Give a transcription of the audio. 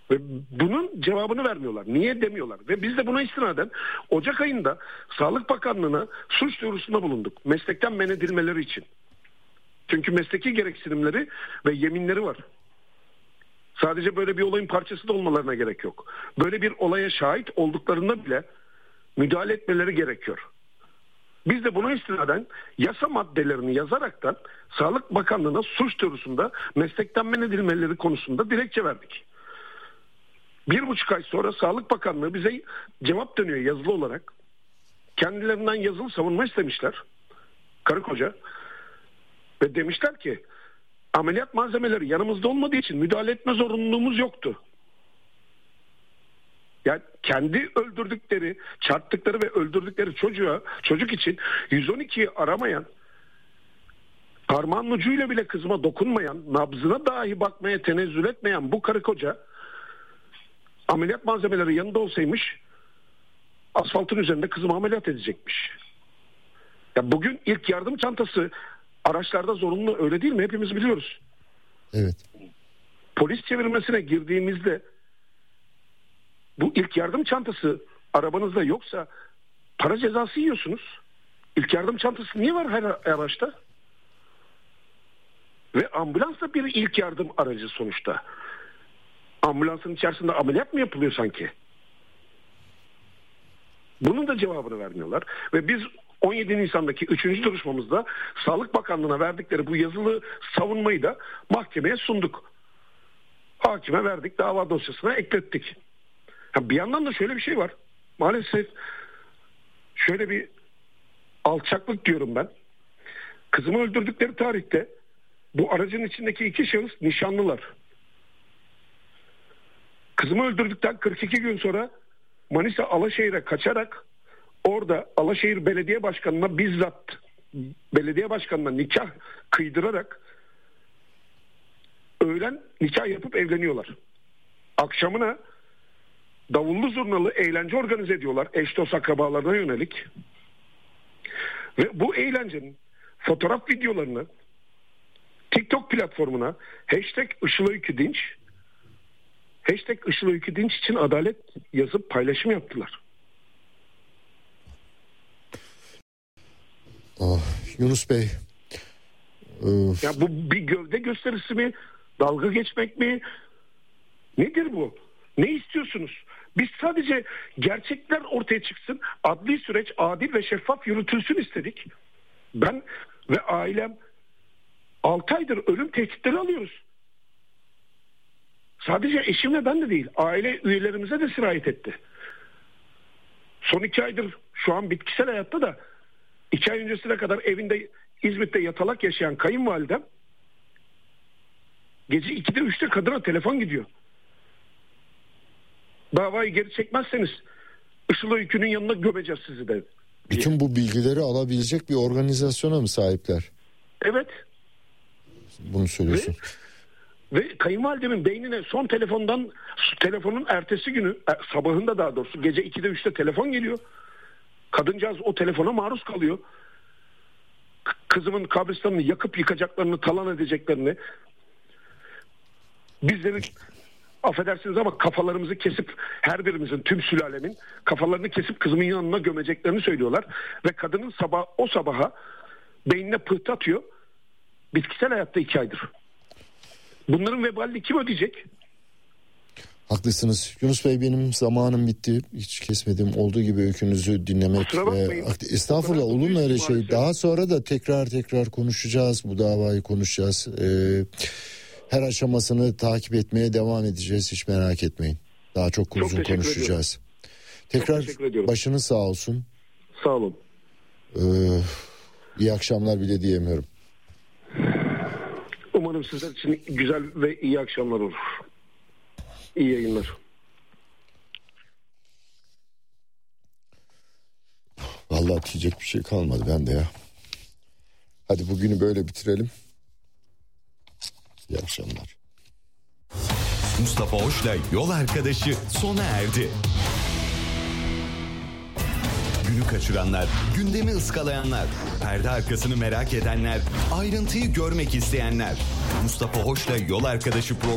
Ve bunun cevabını vermiyorlar. Niye demiyorlar. Ve biz de buna istinaden Ocak ayında Sağlık Bakanlığı'na suç duyurusunda bulunduk. Meslekten men edilmeleri için. Çünkü mesleki gereksinimleri ve yeminleri var. Sadece böyle bir olayın parçası da olmalarına gerek yok. Böyle bir olaya şahit olduklarında bile müdahale etmeleri gerekiyor. Biz de buna istinaden yasa maddelerini yazaraktan Sağlık Bakanlığı'na suç duyurusunda meslekten men edilmeleri konusunda dilekçe verdik. 1,5 ay sonra Sağlık Bakanlığı bize cevap dönüyor yazılı olarak. Kendilerinden yazılı savunma istemişler. Karı koca. Ve demişler ki ameliyat malzemeleri yanımızda olmadığı için müdahale etme zorunluluğumuz yoktu. Yani kendi öldürdükleri, çarptıkları ve öldürdükleri çocuk için 112'yi aramayan, parmağın ucuyla bile kızıma dokunmayan, nabzına dahi bakmaya tenezzül etmeyen bu karı koca ameliyat malzemeleri yanında olsaymış asfaltın üzerinde kızımı ameliyat edecekmiş. Ya bugün ilk yardım çantası araçlarda zorunlu, öyle değil mi? Hepimiz biliyoruz. Evet. Polis çevirmesine girdiğimizde bu ilk yardım çantası arabanızda yoksa para cezası yiyorsunuz. İlk yardım çantası niye var her araçta? Ve ambulans da bir ilk yardım aracı sonuçta. Ambulansın içerisinde ameliyat mı yapılıyor sanki? Bunun da cevabını vermiyorlar. Ve biz 17 Nisan'daki 3. duruşmamızda Sağlık Bakanlığı'na verdikleri bu yazılı savunmayı da mahkemeye sunduk. Hakime verdik, dava dosyasına eklettik. Bir yandan da şöyle bir şey var. Maalesef şöyle bir alçaklık diyorum ben. Kızımı öldürdükleri tarihte bu aracın içindeki 2 şahıs nişanlılar. Kızımı öldürdükten 42 gün sonra Manisa Alaşehir'e kaçarak orada Alaşehir Belediye Başkanı'na bizzat belediye başkanına nikah kıydırarak öğlen nikah yapıp evleniyorlar. Akşamına davullu zurnalı eğlence organize ediyorlar eş dost akrabalarına yönelik. Ve bu eğlencenin fotoğraf videolarını TikTok platformuna #IşılOyküDinç #IşılOyküDinç için adalet yazıp paylaşım yaptılar. Yunus Bey. Ya bu bir gövde gösterisi mi? Dalga geçmek mi? Nedir bu? Ne istiyorsunuz? Biz sadece gerçekler ortaya çıksın, adli süreç adil ve şeffaf yürütülsün istedik. Ben ve ailem 6 aydır ölüm tehditleri alıyoruz. Sadece eşimle ben de değil, aile üyelerimize de sirayet etti. Son 2 aydır şu an bitkisel hayatta da 2 ay öncesine kadar evinde İzmit'te yatalak yaşayan kayınvalidem gece 2'de 3'te kadına telefon gidiyor. Davayı geri çekmezseniz IşılOykü'nün yanına gömeceğiz sizi de. Bütün bu bilgileri alabilecek bir organizasyona mı sahipler? Evet. Bunu söylüyorsun. Ve kayınvalidemin beynine telefonun ertesi günü sabahında daha doğrusu gece 2'de 3'te telefon geliyor. Kadıncağız o telefona maruz kalıyor. Kızımın kabristanını yakıp yıkacaklarını, talan edeceklerini, bizleri affedersiniz ama kafalarımızı kesip her birimizin, tüm sülalemin kafalarını kesip kızımın yanına gömeceklerini söylüyorlar. Ve kadının o sabaha beynine pıhtı atıyor. Bitkisel hayatta 2 aydır. Bunların vebalini kim ödeyecek? Haklısınız. Yunus Bey, benim zamanım bitti. Hiç kesmedim. Olduğu gibi öykünüzü dinlemek. Estağfurullah, olur mu öyle şey? Maalesef. Daha sonra da tekrar konuşacağız. Bu davayı konuşacağız. Her aşamasını takip etmeye devam edeceğiz. Hiç merak etmeyin. Daha çok uzun konuşacağız. Tekrar başınız sağ olsun. Sağ olun. İyi akşamlar bile diyemiyorum. Umarım sizler için güzel ve iyi akşamlar olur. İyi yayınlar. Vallahi diyecek bir şey kalmadı bende ya. Hadi bugünü böyle bitirelim. İyi akşamlar. Mustafa Hoş'la Yol Arkadaşı sona erdi. Günü kaçıranlar, gündemi ıskalayanlar, perde arkasını merak edenler, ayrıntıyı görmek isteyenler. Mustafa Hoş'la Yol Arkadaşı